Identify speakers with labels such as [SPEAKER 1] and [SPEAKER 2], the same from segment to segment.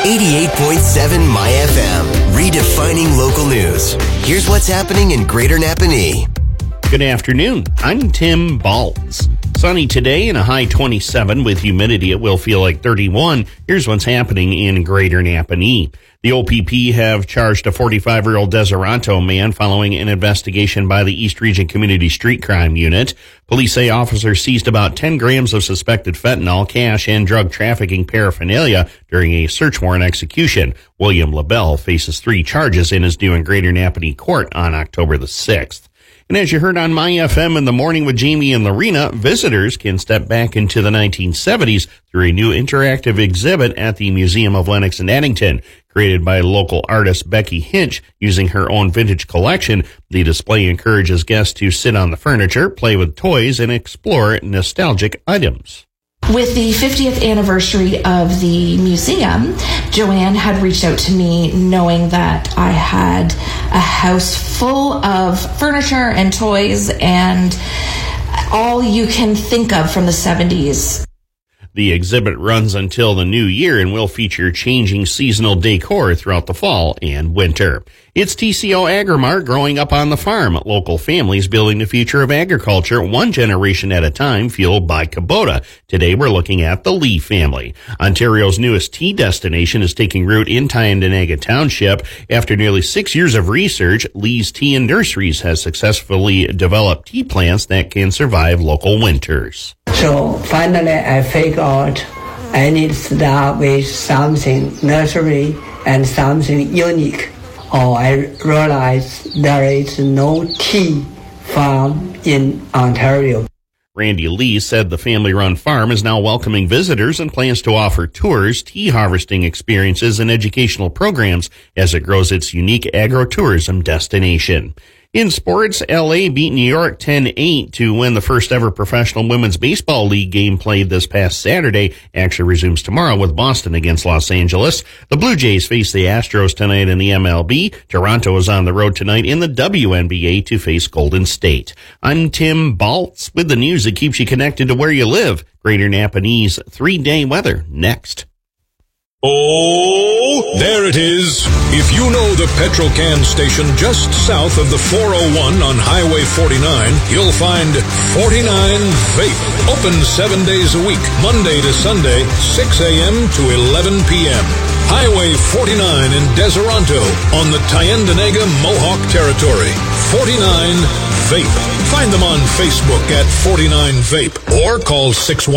[SPEAKER 1] 88.7 My FM, redefining local news. Here's what's happening in Greater Napanee.
[SPEAKER 2] Good afternoon. I'm Tim Baltz. Sunny today and a high 27 with humidity. It will feel like 31. Here's what's happening in Greater Napanee. The OPP have charged a 45-year-old Deseronto man following an investigation by the East Region Community Street Crime Unit. Police say officers seized about 10 grams of suspected fentanyl, cash, and drug trafficking paraphernalia during a search warrant execution. William LaBelle faces 3 charges and is due in Greater Napanee Court on October the 6th. And as you heard on My FM in the morning with Jamie and Lorena, visitors can step back into the 1970s through a new interactive exhibit at the Museum of Lennox and Addington. Created by local artist Becky Hinch using her own vintage collection, the display encourages guests to sit on the furniture, play with toys, and explore nostalgic items.
[SPEAKER 3] With the 50th anniversary of the museum, Joanne had reached out to me knowing that I had a house full of furniture and toys and all you can think of from the 70s.
[SPEAKER 2] The exhibit runs until the new year and will feature changing seasonal decor throughout the fall and winter. It's TCO Agrimart, growing up on the farm. Local families building the future of agriculture one generation at a time, fueled by Kubota. Today we're looking at the Lee family. Ontario's newest tea destination is taking root in Tyendinaga Township. After nearly 6 years of research, Lee's Tea and Nurseries has successfully developed tea plants that can survive local winters.
[SPEAKER 4] So finally I figured out I need to start with something nursery and something unique. I realized there is no tea farm in Ontario.
[SPEAKER 2] Randy Lee said the family-run farm is now welcoming visitors and plans to offer tours, tea harvesting experiences, and educational programs as it grows its unique agro-tourism destination. In sports, LA beat New York 10-8 to win the first ever professional women's baseball league game played this past Saturday. Action resumes tomorrow with Boston against Los Angeles. The Blue Jays face the Astros tonight in the MLB. Toronto is on the road tonight in the WNBA to face Golden State. I'm Tim Baltz with the news that keeps you connected to where you live. Greater Napanee's 3-day weather next.
[SPEAKER 5] Oh, there it is. If you know the Petrocan station just south of the 401 on Highway 49, you'll find 49 Vape. Open 7 days a week, Monday to Sunday, 6 a.m. to 11 p.m. Highway 49 in Deseronto on the Tyendinaga Mohawk Territory. 49 Vape. Find them on Facebook at 49 Vape or call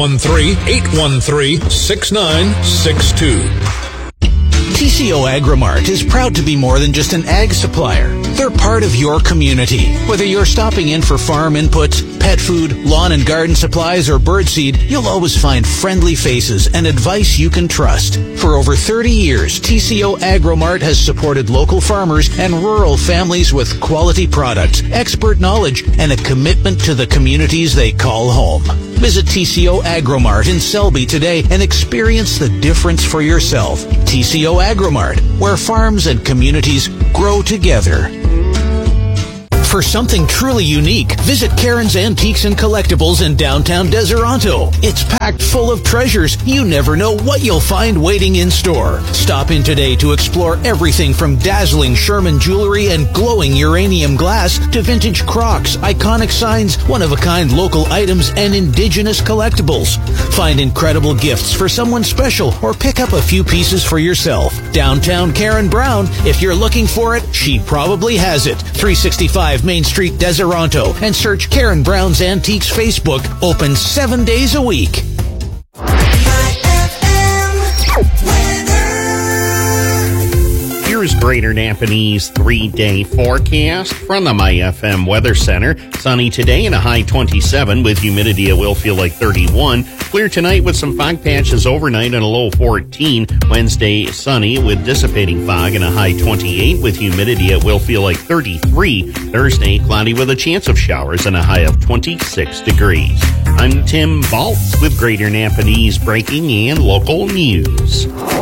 [SPEAKER 5] 613-813-6962.
[SPEAKER 6] TCO Agrimart is proud to be more than just an ag supplier. They're part of your community. Whether you're stopping in for farm inputs, pet food, lawn and garden supplies, or birdseed, you'll always find friendly faces and advice you can trust. For over 30 years, TCO Agrimart has supported local farmers and rural families with quality products, expert knowledge, and a commitment to the communities they call home. Visit TCO Agrimart in Selby today and experience the difference for yourself. TCO Agrimart, where farms and communities grow together. For something truly unique, visit Karen's Antiques and Collectibles in downtown Deseronto. It's packed full of treasures. You never know what you'll find waiting in store. Stop in today to explore everything from dazzling Sherman jewelry and glowing uranium glass to vintage Crocs, iconic signs, one-of-a-kind local items, and indigenous collectibles. Find incredible gifts for someone special or pick up a few pieces for yourself. Downtown Karen Brown, if you're looking for it, she probably has it. 365 Main Street, Deseronto, and search Karen Brown's Antiques Facebook, open 7 days a week.
[SPEAKER 2] Here's Greater Napanee's 3-day forecast from the My FM Weather Center. Sunny today and a high 27 with humidity. It will feel like 31. Clear tonight with some fog patches overnight and a low 14. Wednesday sunny with dissipating fog and a high 28 with humidity. It will feel like 33. Thursday cloudy with a chance of showers and a high of 26 degrees. I'm Tim Baltz with Greater Napanee's breaking and local news.